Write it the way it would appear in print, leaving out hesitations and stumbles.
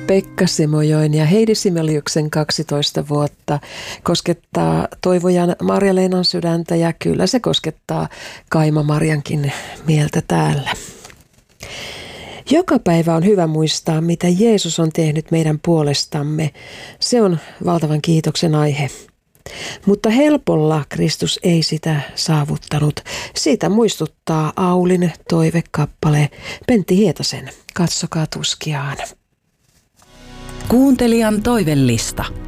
Pekka Simojoen ja Heidi Simeliuksen 12 vuotta koskettaa Toivojan Marja-Leenan sydäntä ja kyllä se koskettaa Kaima Marjankin mieltä täällä. Joka päivä on hyvä muistaa, mitä Jeesus on tehnyt meidän puolestamme. Se on valtavan kiitoksen aihe. Mutta helpolla Kristus ei sitä saavuttanut. Siitä muistuttaa Aulin toivekappale Pentti Hietasen Katsokaa tuskiaan. Kuuntelijan toivellista.